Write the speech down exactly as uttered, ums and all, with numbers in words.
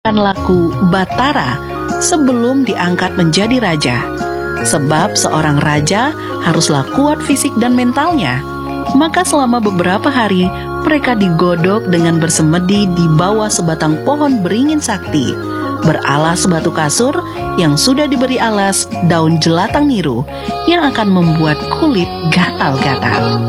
menggunakan laku Batara sebelum diangkat menjadi raja. Sebab seorang raja haruslah kuat fisik dan mentalnya. Maka selama beberapa hari mereka digodok dengan bersemedi di bawah sebatang pohon beringin sakti, beralas batu kasur yang sudah diberi alas daun jelatang niru yang akan membuat kulit gatal-gatal.